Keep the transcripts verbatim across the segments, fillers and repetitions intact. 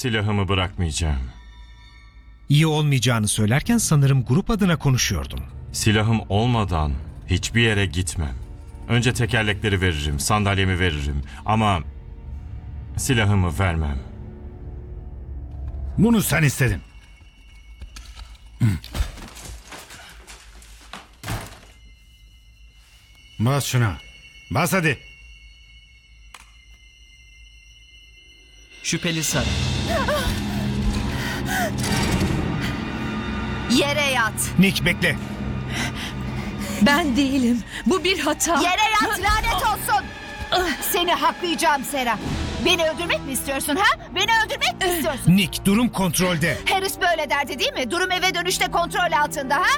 Silahımı bırakmayacağım. İyi olmayacağını söylerken sanırım grup adına konuşuyordum. Silahım olmadan hiçbir yere gitmem. Önce tekerlekleri veririm, sandalyemi veririm ama silahımı vermem. Bunu sen istedin. Bas şuna. Bas hadi. Şüpheli sarı. Yere yat. Nick bekle. Ben değilim. Bu bir hata. Yere yat, lanet olsun. Seni haklayacağım Sera. Beni öldürmek mi istiyorsun ha? Beni öldürmek mi istiyorsun? Nick, durum kontrolde. Harris böyle derdi değil mi? Durum eve dönüşte kontrol altında ha?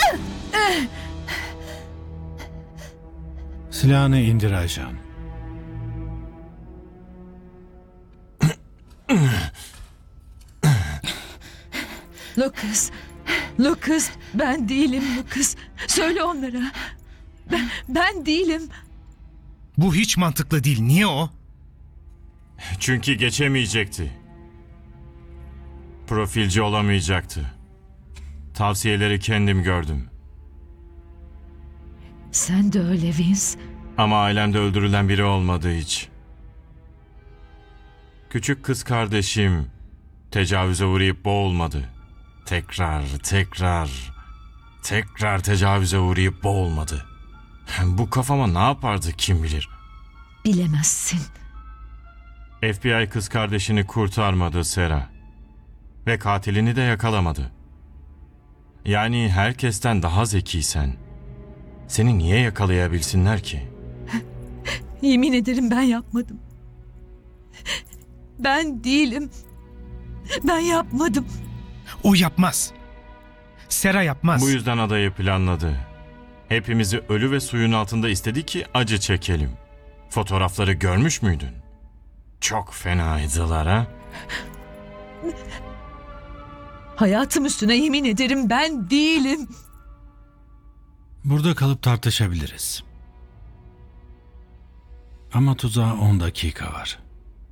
Silahını indir ajan. Lucas. Lucas. Ben değilim Lucas. Söyle onlara. Ben, ben değilim. Bu hiç mantıklı değil. Niye o? Çünkü geçemeyecekti. Profilci olamayacaktı. Tavsiyeleri kendim gördüm. Sen de öyle Vince. Ama ailemde öldürülen biri olmadı hiç. Küçük kız kardeşim tecavüze uğrayıp boğulmadı. Tekrar, tekrar, tekrar tecavüze uğrayıp boğulmadı. Bu kafama ne yapardı kim bilir? Bilemezsin. F B I kız kardeşini kurtarmadı Sera. Ve katilini de yakalamadı. Yani herkesten daha zekiysen seni niye yakalayabilsinler ki? Yemin ederim ben yapmadım. Ben değilim. Ben yapmadım. O yapmaz. Sera yapmaz. Bu yüzden adayı planladı. Hepimizi ölü ve suyun altında istedi ki acı çekelim. Fotoğrafları görmüş müydün? Çok fenaydılar ha? Hayatım üstüne yemin ederim ben değilim. Burada kalıp tartışabiliriz. Ama tuzağa on dakika var.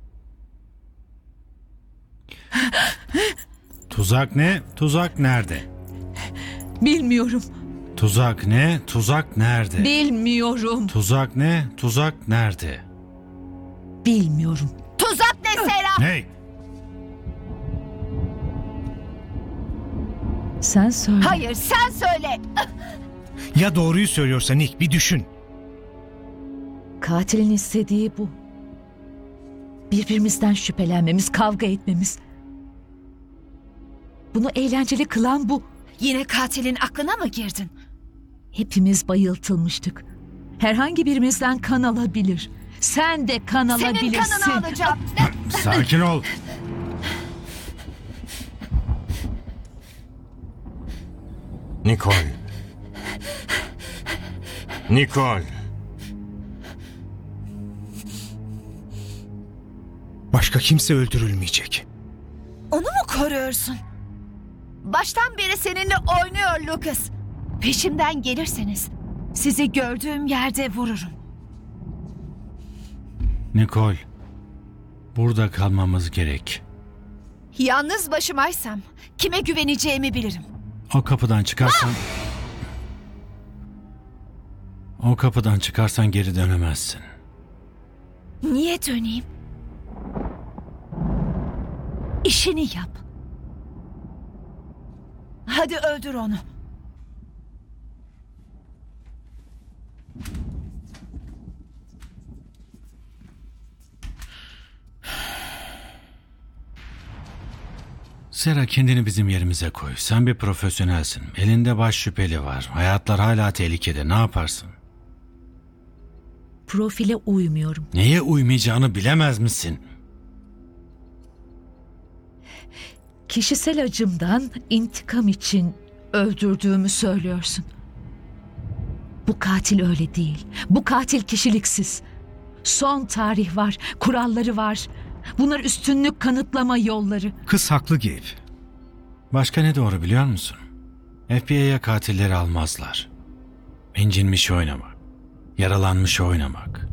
Tuzak ne? Tuzak nerede? Bilmiyorum. Tuzak ne? Tuzak nerede? Bilmiyorum. Tuzak ne? Tuzak nerede? Bilmiyorum. Tuzak ne Sera? Hey! Sen söyle. Hayır, sen söyle. Ya doğruyu söylüyorsa Nick, bir düşün. Katilin istediği bu. Birbirimizden şüphelenmemiz, kavga etmemiz. Bunu eğlenceli kılan bu. Yine katilin aklına mı girdin? Hepimiz bayıltılmıştık. Herhangi birimizden kan alabilir. Sen de kan Senin alabilirsin. kanını alacağım. Sakin ol. Nicole. Nicole. Başka kimse öldürülmeyecek. Onu mu koruyorsun? Baştan beri seninle oynuyor Lucas. Peşimden gelirseniz sizi gördüğüm yerde vururum. Nicole, burada kalmamız gerek. Yalnız başımaysam kime güveneceğimi bilirim. O kapıdan çıkarsan... O kapıdan çıkarsan geri dönemezsin. Niye döneyim? İşini yap. Hadi öldür onu. Sera, kendini bizim yerimize koy. Sen bir profesyonelsin. Elinde baş şüpheli var. Hayatlar hala tehlikede. Ne yaparsın? Profile uymuyorum. Neye uymayacağını bilemez misin? Kişisel acımdan intikam için öldürdüğümü söylüyorsun. Bu katil öyle değil. Bu katil kişiliksiz. Son tarih var, kuralları var. Bunlar üstünlük kanıtlama yolları. Kız haklı Gabe. Başka ne doğru biliyor musun? F B I'ye katilleri almazlar. İncinmiş oynamak, yaralanmış oynamak.